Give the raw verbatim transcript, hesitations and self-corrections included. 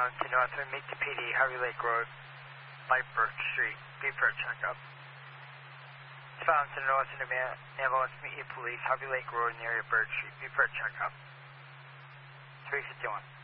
found to north of meet the P D, Harvey Lake Road, by Birch Street. Be for a checkup. Found to the north of the ambulance, meet your police, Harvey Lake Road, near Birch Street. Be for a checkup. three fifty-one.